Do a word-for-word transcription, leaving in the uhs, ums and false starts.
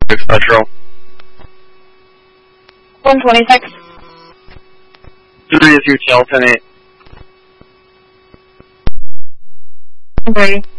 six Metro. one twenty-six. three is your tail, ten eight. three.